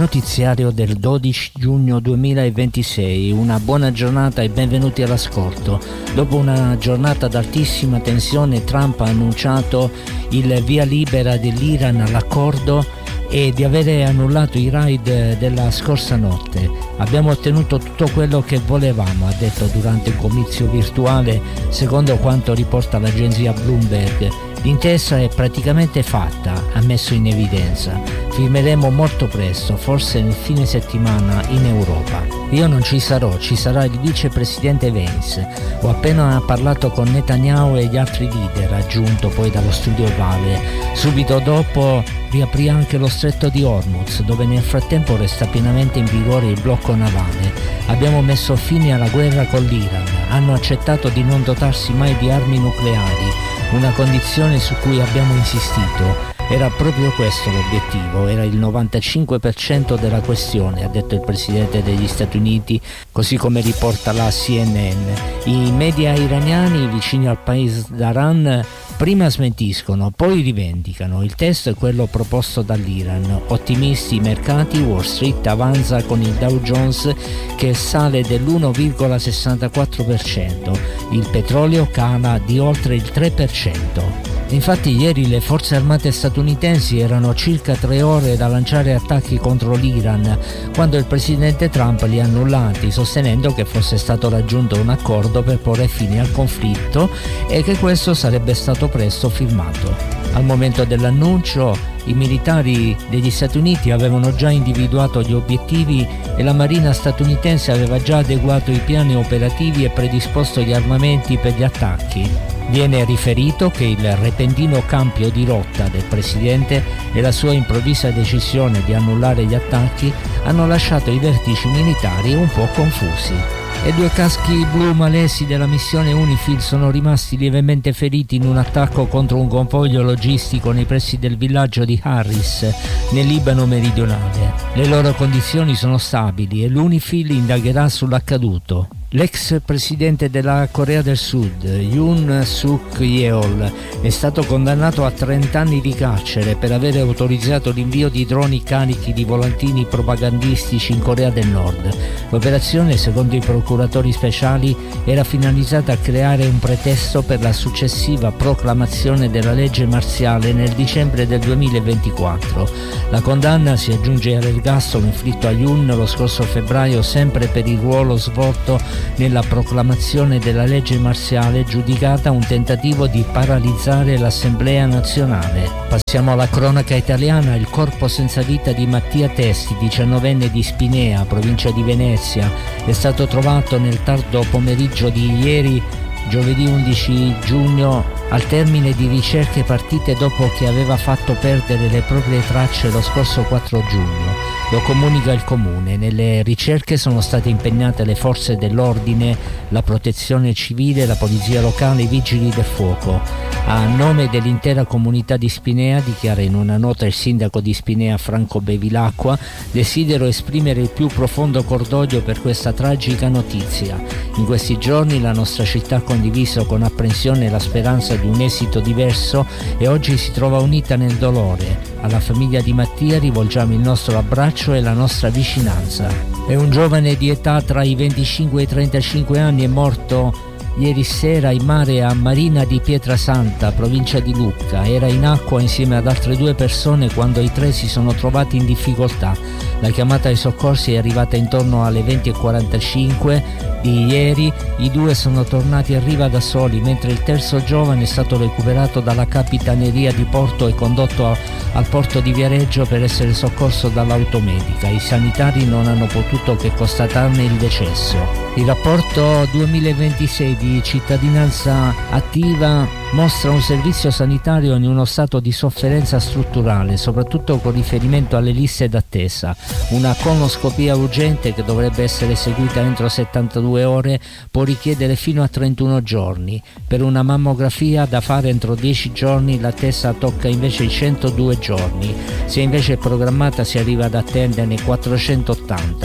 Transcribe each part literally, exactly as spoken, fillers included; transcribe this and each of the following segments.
notiziario del dodici giugno duemilaventisei. Una buona giornata e benvenuti all'ascolto. Dopo una giornata ad altissima tensione, Trump ha annunciato il via libera dell'Iran all'accordo e di avere annullato i raid della scorsa notte. Abbiamo ottenuto tutto quello che volevamo, ha detto durante un comizio virtuale, secondo quanto riporta l'agenzia Bloomberg. L'intesa è praticamente fatta, ha messo in evidenza. Firmeremo molto presto, forse nel fine settimana in Europa. Io non ci sarò, ci sarà il vicepresidente Vance. Ho appena parlato con Netanyahu e gli altri leader, ha aggiunto poi dallo studio Ovale. Subito dopo riaprì anche lo stretto di Hormuz, dove nel frattempo resta pienamente in vigore il blocco navale. Abbiamo messo fine alla guerra con l'Iran. Hanno accettato di non dotarsi mai di armi nucleari, una condizione su cui abbiamo insistito. Era proprio questo l'obiettivo, era il novantacinque per cento della questione, ha detto il presidente degli Stati Uniti, così come riporta la C N N. I media iraniani vicini al paese d'Aran prima smentiscono, poi rivendicano. Il testo è quello proposto dall'Iran. Ottimisti i mercati, Wall Street avanza con il Dow Jones che sale dell'uno virgola sessantaquattro per cento. Il petrolio cala di oltre il tre per cento. Infatti ieri le forze armate statunitensi erano circa tre ore da lanciare attacchi contro l'Iran, quando il presidente Trump li ha annullati, sostenendo che fosse stato raggiunto un accordo per porre fine al conflitto e che questo sarebbe stato presto firmato. Al momento dell'annuncio, i militari degli Stati Uniti avevano già individuato gli obiettivi e la Marina statunitense aveva già adeguato i piani operativi e predisposto gli armamenti per gli attacchi. Viene riferito che il repentino cambio di rotta del presidente e la sua improvvisa decisione di annullare gli attacchi hanno lasciato i vertici militari un po' confusi. E due caschi blu malesi della missione UNIFIL sono rimasti lievemente feriti in un attacco contro un convoglio logistico nei pressi del villaggio di Harris, nel Libano meridionale. Le loro condizioni sono stabili e l'UNIFIL indagherà sull'accaduto. L'ex presidente della Corea del Sud, Yoon Suk Yeol, è stato condannato a trenta anni di carcere per aver autorizzato l'invio di droni carichi di volantini propagandistici in Corea del Nord. L'operazione, secondo i procuratori speciali, era finalizzata a creare un pretesto per la successiva proclamazione della legge marziale nel dicembre del duemilaventiquattro. La condanna si aggiunge all'ergastolo inflitto a Yoon lo scorso febbraio, sempre per il ruolo svolto nella proclamazione della legge marziale, giudicata un tentativo di paralizzare l'Assemblea nazionale. Passiamo alla cronaca italiana. Il corpo senza vita di Mattia Testi, diciannovenne di Spinea, provincia di Venezia, è stato trovato nel tardo pomeriggio di ieri, giovedì undici giugno, al termine di ricerche partite dopo che aveva fatto perdere le proprie tracce lo scorso quattro giugno. Lo comunica il comune. Nelle ricerche sono state impegnate le forze dell'ordine, la protezione civile, la polizia locale, i vigili del fuoco. A nome dell'intera comunità di Spinea, dichiara in una nota il sindaco di Spinea Franco Bevilacqua, desidero esprimere il più profondo cordoglio per questa tragica notizia. In questi giorni la nostra città ha condiviso con apprensione la speranza di un esito diverso e oggi si trova unita nel dolore. Alla famiglia di Mattia rivolgiamo il nostro abbraccio e la nostra vicinanza. È un giovane di età tra i venticinque e i trentacinque anni, è morto ieri sera in mare a Marina di Pietrasanta, provincia di Lucca. Era in acqua insieme ad altre due persone quando i tre si sono trovati in difficoltà. La chiamata ai soccorsi è arrivata intorno alle venti e quarantacinque di ieri. I due sono tornati a riva da soli, mentre il terzo giovane è stato recuperato dalla capitaneria di porto e condotto a, al porto di Viareggio per essere soccorso dall'automedica. I sanitari non hanno potuto che constatarne il decesso. Il rapporto duemilaventisei di Cittadinanza Attiva mostra un servizio sanitario in uno stato di sofferenza strutturale, soprattutto con riferimento alle liste d'attesa. Una colonoscopia urgente, che dovrebbe essere eseguita entro settantadue ore, può richiedere fino a trentuno giorni. Per una mammografia da fare entro dieci giorni l'attesa tocca invece i centodue giorni. Se invece è programmata si arriva ad attenderne quattrocentottanta.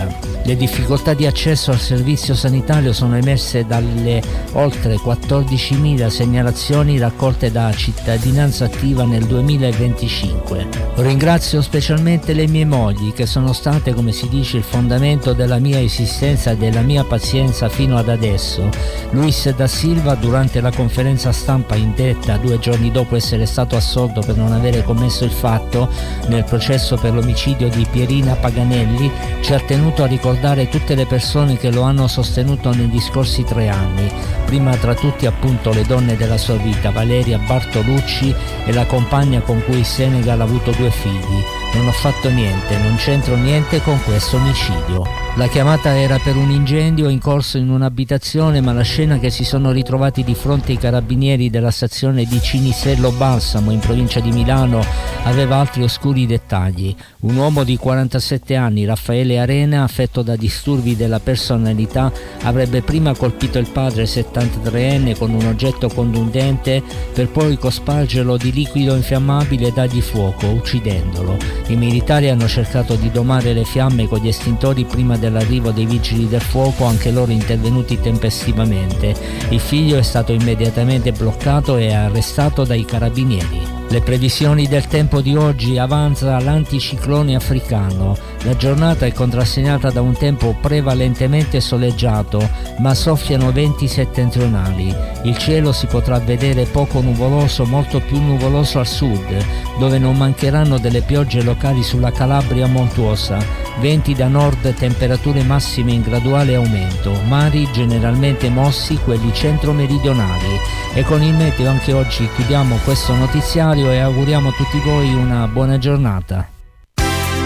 Le difficoltà di accesso al servizio sanitario sono emerse dalle oltre quattordicimila segnalazioni raccolte da Cittadinanza Attiva nel duemilaventicinque. Ringrazio specialmente le mie mogli, che sono state, come si dice, il fondamento della mia esistenza e della mia pazienza fino ad adesso. Luis da Silva, durante la conferenza stampa indetta due giorni dopo essere stato assolto per non avere commesso il fatto nel processo per l'omicidio di Pierina Paganelli, ci ha tenuto a ricordare tutte le persone che lo hanno sostenuto negli scorsi tre anni, prima tra tutti appunto le donne della sua vita, Valeria Bartolucci e la compagna con cui Senegal ha avuto due figli. Non ho fatto niente, non c'entro niente con questo omicidio. La chiamata era per un incendio in corso in un'abitazione, ma la scena che si sono ritrovati di fronte ai carabinieri della stazione di Cinisello Balsamo in provincia di Milano aveva altri oscuri dettagli. Un uomo di quarantasette anni, Raffaele Arena, affetto da disturbi della personalità, avrebbe prima colpito il padre settantatreenne con un oggetto contundente per poi cospargerlo di liquido infiammabile e dargli fuoco, uccidendolo. I militari hanno cercato di domare le fiamme con gli estintori prima dell'arrivo dei vigili del fuoco, anche loro intervenuti tempestivamente. Il figlio è stato immediatamente bloccato e arrestato dai carabinieri. Le previsioni del tempo di oggi: avanza l'anticiclone africano. La giornata è contrassegnata da un tempo prevalentemente soleggiato, ma soffiano venti settentrionali. Il cielo si potrà vedere poco nuvoloso, molto più nuvoloso al sud, dove non mancheranno delle piogge locali sulla Calabria montuosa. Venti da nord, temperature massime in graduale aumento, mari generalmente mossi, quelli centro-meridionali. E con il meteo anche oggi chiudiamo questo notiziario e auguriamo a tutti voi una buona giornata.